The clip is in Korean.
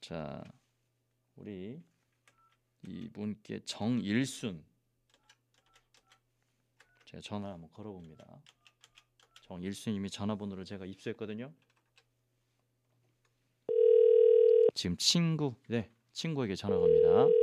자, 우리 이분께 정일순, 제가 전화 한번 걸어봅니다. 정일순님이 전화번호를 제가 입수했거든요. 지금 친구에게 전화 갑니다.